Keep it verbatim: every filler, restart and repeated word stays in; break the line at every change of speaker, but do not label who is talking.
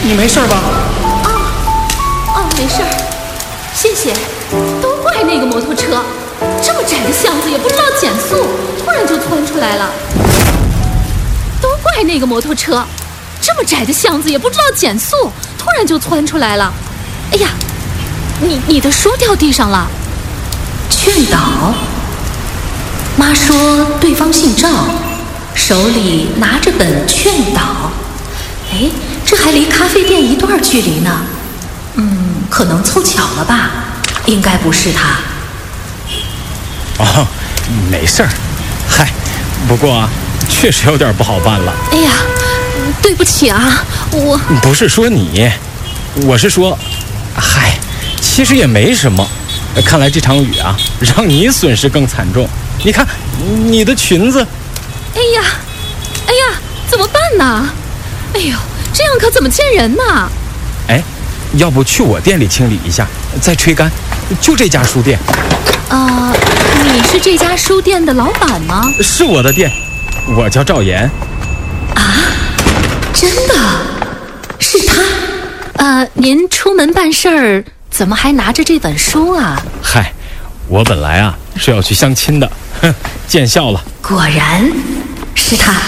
你没事吧？
啊，哦，没事儿，谢谢。都怪那个摩托车，这么窄的巷子也不知道减速，突然就窜出来了。都怪那个摩托车，这么窄的巷子也不知道减速，突然就窜出来了。哎呀，你你的书掉地上了。
劝导。妈说对方姓赵，手里拿着本劝导。哎，这还离咖啡店一段距离呢。嗯，可能凑巧了吧，应该不是他。
哦，没事儿。嗨，不过啊，确实有点不好办了。
哎呀，对不起啊，我
不是说你，我是说，嗨，其实也没什么。看来这场雨啊，让你损失更惨重。你看，你的裙子。
哎呀，哎呀，怎么办呢？哎呦，这样可怎么见人呢？
哎，要不去我店里清理一下，再吹干。就这家书店。
呃，你是这家书店的老板吗？
是我的店，我叫赵岩。
啊，真的？是他？
呃，您出门办事儿，怎么还拿着这本书啊？
嗨，我本来啊是要去相亲的，哼，见笑了。
果然是他。